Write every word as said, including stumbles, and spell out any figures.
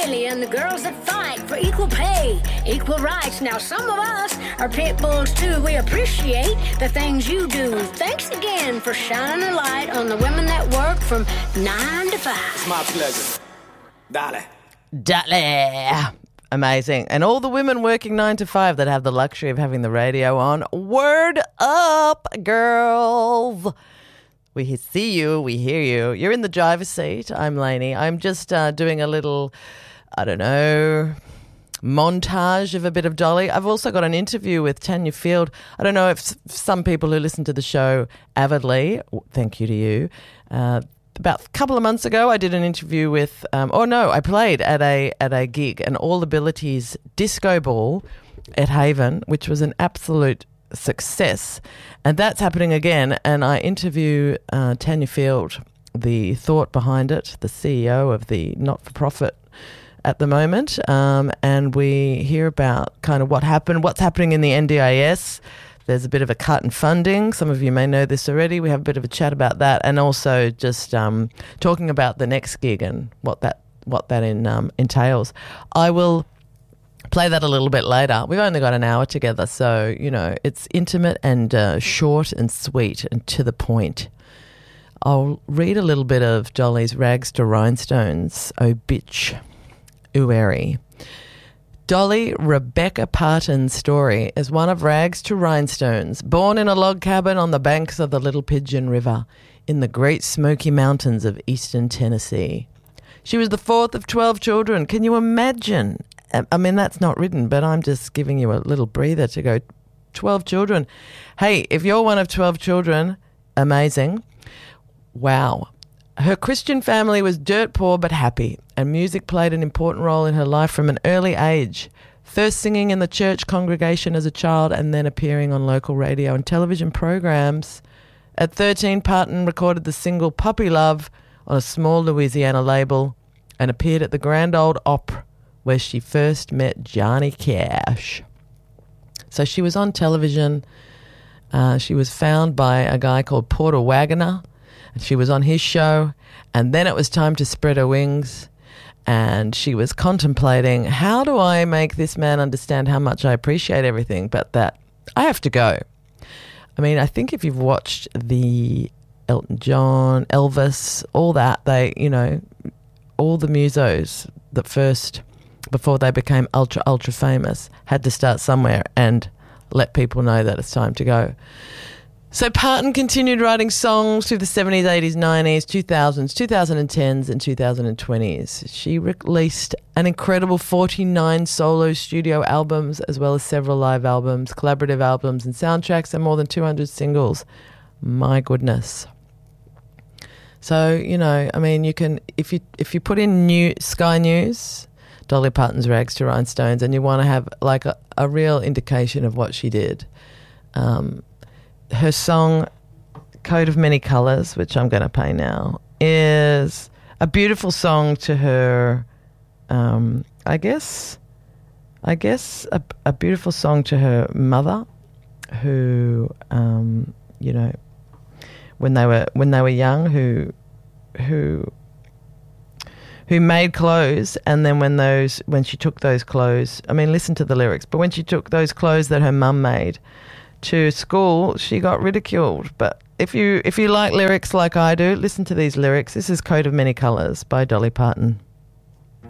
Riley and the girls that fight for equal pay, equal rights. Now some of us are pit bulls too. We appreciate the things you do. Thanks again for shining a light on the women that work from nine to five. It's my pleasure. Dale. Dale. Amazing. And all the women working nine to five that have the luxury of having the radio on, word up, girls. We see you, we hear you. You're in the driver's seat. I'm Lainey. I'm just uh, doing a little, I don't know, montage of a bit of Dolly. I've also got an interview with Tanya Field. I don't know if s- some people who listen to the show avidly, thank you to you, uh, about a couple of months ago, I did an interview with, um, oh no, I played at a at a gig, an All Abilities disco ball at Haven, which was an absolute success. And that's happening again. And I interview uh, Tanya Field, the thought behind it, the C E O of the not-for-profit at the moment. Um, and we hear about kind of what happened, what's happening in the N D I S. There's a bit of a cut in funding. Some of you may know this already. We have a bit of a chat about that, and also just um, talking about the next gig and what that what that in, um, entails. I will play that a little bit later. We've only got an hour together, so you know it's intimate and uh, short and sweet and to the point. I'll read a little bit of Dolly's Rags to Rhinestones obituary. Dolly Rebecca Parton's story is one of rags to rhinestones, born in a log cabin on the banks of the Little Pigeon River in the Great Smoky Mountains of eastern Tennessee. She was the fourth of twelve children. Can you imagine? I mean, that's not written, but I'm just giving you a little breather to go, twelve children. Hey, if you're one of twelve children, amazing. Wow. Her Christian family was dirt poor but happy, and music played an important role in her life from an early age, first singing in the church congregation as a child and then appearing on local radio and television programs. At thirteen, Parton recorded the single Puppy Love on a small Louisiana label and appeared at the Grand Ole Opry, where she first met Johnny Cash. So she was on television. Uh, she was found by a guy called Porter Wagoner. She was on his show, and then it was time to spread her wings, and she was contemplating, how do I make this man understand how much I appreciate everything, but that I have to go. I mean, I think if you've watched the Elton John, Elvis, all that, they, you know, all the musos that first, before they became ultra, ultra famous, had to start somewhere and let people know that it's time to go. So Parton continued writing songs through the seventies, eighties, nineties, two thousands, twenty tens and twenty twenties. She released an incredible forty-nine solo studio albums, as well as several live albums, collaborative albums and soundtracks, and more than two hundred singles. My goodness. So, you know, I mean, you can, if you if you put in new Sky News, Dolly Parton's Rags to Rhinestones, and you want to have like a, a real indication of what she did, um, her song Coat of Many Colours, which I'm going to play now, is a beautiful song to her, um, I guess, I guess a, a beautiful song to her mother, who, um, you know, when they were when they were young, who, who, who made clothes, and then when those when she took those clothes, I mean, listen to the lyrics, but when she took those clothes that her mum made to school, she got ridiculed. But if you if you like lyrics like I do, listen to these lyrics. This is Coat of Many Colours by Dolly Parton.